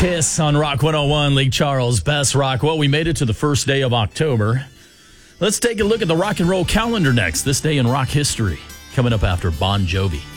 Kiss on Rock 101, Lee Charles, Best Rock. Well, we made it to the first day of October. Let's take a look at the rock and roll calendar next. This day in rock history, coming up after Bon Jovi.